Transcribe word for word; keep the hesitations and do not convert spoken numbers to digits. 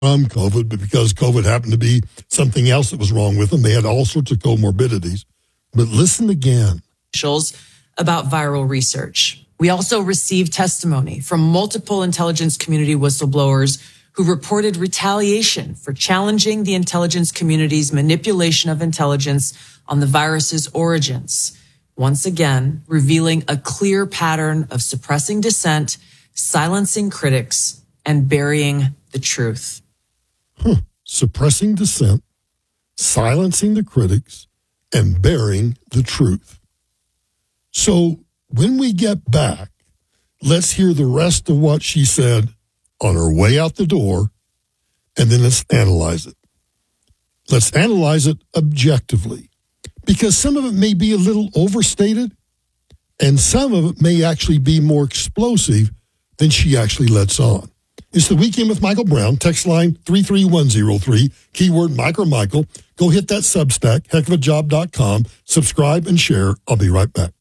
from COVID, but because COVID happened to be something else that was wrong with them, they had all sorts of comorbidities. But listen again. About viral research. We also received testimony from multiple intelligence community whistleblowers who reported retaliation for challenging the intelligence community's manipulation of intelligence on the virus's origins. Once again, revealing a clear pattern of suppressing dissent, silencing critics, and burying the truth. Huh. Suppressing dissent, silencing the critics, and burying the truth. So when we get back, let's hear the rest of what she said on her way out the door, and then let's analyze it. Let's analyze it objectively, because some of it may be a little overstated, and some of it may actually be more explosive than she actually lets on. It's the Weekend with Michael Brown. Text line three three one zero three, keyword Mike or Michael. Go hit that Substack, heck of a job dot com. Subscribe and share. I'll be right back.